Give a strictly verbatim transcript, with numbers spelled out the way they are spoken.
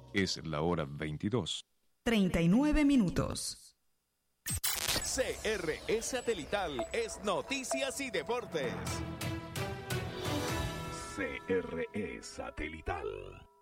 Es la hora veintidós. treinta y nueve minutos. C R E Satelital es Noticias y Deportes. C R E Satelital.